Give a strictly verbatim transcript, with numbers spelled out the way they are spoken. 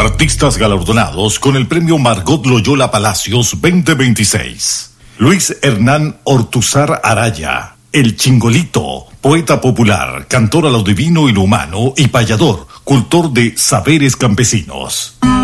Artistas galardonados con el premio Margot Loyola Palacios veinte veintiséis. Luis Hernán Ortuzar Araya, El Chingolito, poeta popular, cantor a lo divino y lo humano y payador, cultor de saberes campesinos.